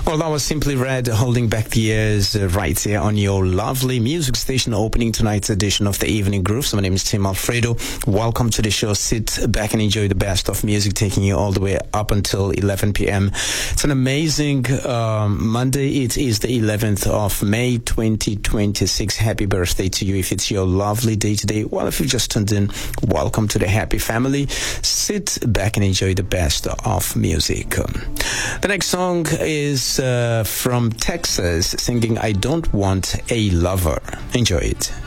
Well, that was Simply Red, Holding Back the Years, right here on your lovely music station, opening tonight's edition of the Evening Grooves. My name is Tim Alfredo. Welcome to the show. Sit back and enjoy the best of music, taking you all the way up until 11 p.m. It's an amazing Monday. It is the 11th of May, 2026. Happy birthday to you if it's your lovely day today. Well, if you just tuned in, welcome to the happy family. Sit back and enjoy the best of music. The next song is from Texas, singing I Don't Want a Lover. Enjoy it.